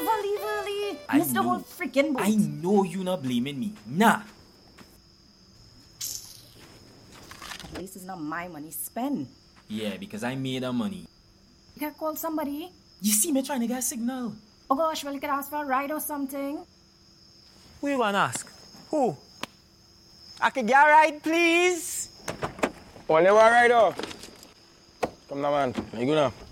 never leave early. I Miss the know. whole freaking boat. I know you not blaming me. Nah. At least it's not my money spent. Yeah, because I made the money. You can call somebody. You see me trying to get a signal. Oh gosh, well, you could ask for a ride or something. Who you gonna ask? Who? I could get a ride, please? Only one rider. Come now, man. You go now.